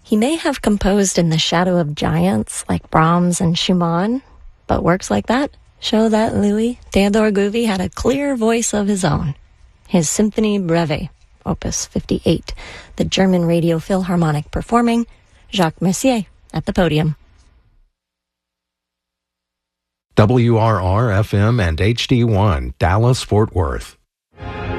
He may have composed in the shadow of giants like Brahms and Schumann, but works like that show that Louis Theodore Gouvy had a clear voice of his own. His Symphonie Breve, Opus 58, the German Radio Philharmonic performing, Jacques Messier at the podium. WRR-FM and HD1, Dallas, Fort Worth.